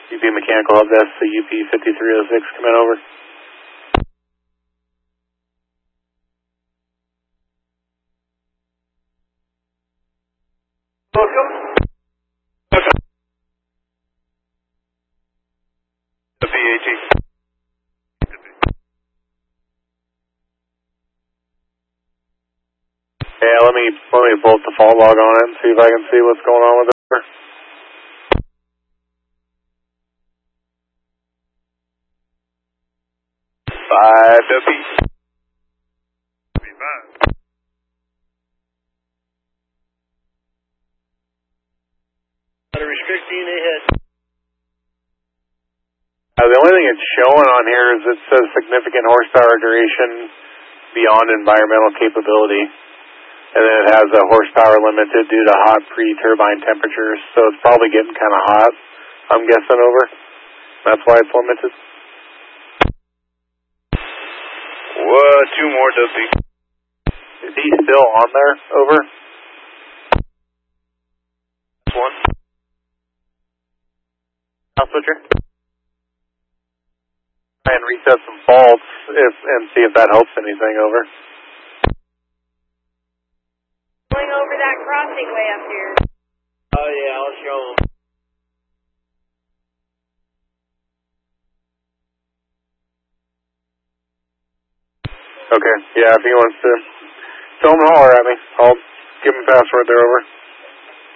UP Mechanical Hub, that's the UP 5306 coming over. Welcome. The PAT. Yeah, let me pull up the fault log on it and see if I can see what's going on with it. 5W. Restricting ahead. The only thing it's showing on here is it says significant horsepower duration beyond environmental capability. And then it has a horsepower limited due to hot pre-turbine temperatures, so it's probably getting kind of hot, I'm guessing, over. That's why it's limited. What? 2 more, W. Is he still on there, over? That's 1. House switcher? Try and reset some faults and see if that helps anything, over. Going over that crossing way up here. Oh yeah, I'll show him. Okay, yeah, if he wants to tell him to holler at me, I'll give him a password there, over.